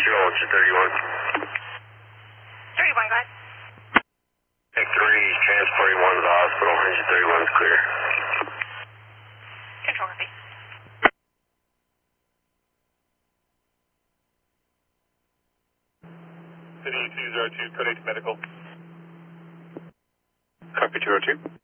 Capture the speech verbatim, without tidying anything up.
Control, it's thirty-one. thirty-one, go ahead. Take three, transporting one to the hospital. Engine thirty-one is clear. Control, copy. City two zero two, code eight to medical. Copy two oh two.